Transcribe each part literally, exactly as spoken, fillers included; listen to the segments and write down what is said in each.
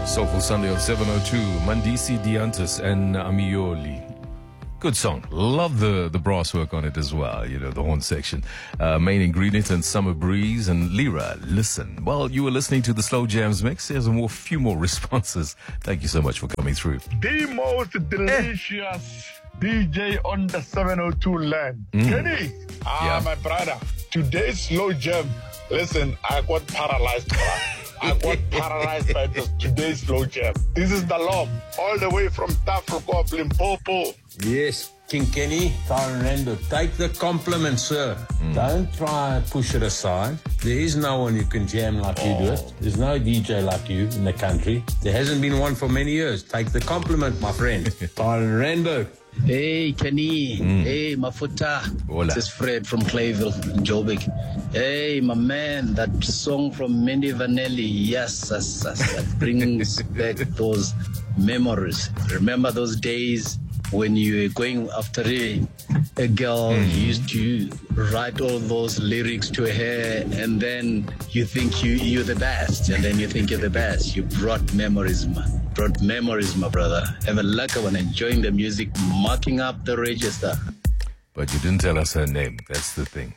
Soulful Sunday on seven oh two, Mandisi Diantis and Amioli. Good song. Love the, the brass work on it as well, you know, the horn section. Uh, main ingredient and Summer Breeze and Lira, Listen. Well, you were listening to the Slow Jams mix. There's a more, few more responses. Thank you so much for coming through. The most delicious D J on the seven oh two land. Mm. Kenny, ah, Yeah. my brother, today's slow jam. Listen, I got paralyzed, bruh. I got paralyzed by this, today's slow jam. This is the law, all the way from Tafelkop, Limpopo. Yes, King Kenny, Tyron Rando, take the compliment, sir. Mm. Don't try and push it aside. There is no one who can jam like oh. you do it. There's no D J like you in the country. There hasn't been one for many years. Take the compliment, my friend. Tyron Rando. Hey, Kenny. Mm. Hey, Mafuta. Hola. This is Fred from Clayville, Joburg. Hey, my man, that song from Mindy Vanelli. Yes, yes, yes, that brings back those memories. Remember those days when you were going after a, a girl, mm. you used to write all those lyrics to her, and then you think you, you're the best, and then you think you're the best. You brought memories, man. Brought memories, my brother. Have a lucky one, enjoying the music, marking up the register. But you didn't tell us her name. That's the thing.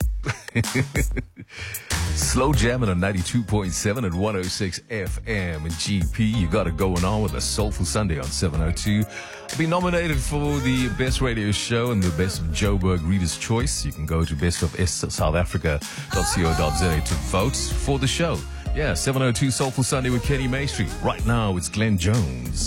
Slow jamming on ninety-two point seven and one oh six F M and G P. You got it going on with a Soulful Sunday on seven oh two. I've been nominated for the Best Radio Show and the Best of Joburg Reader's Choice. You can go to best of south africa dot co dot za to vote for the show. Yeah, seven oh two Soulful Sunday with Kenny Maestri. Right now, it's Glenn Jones.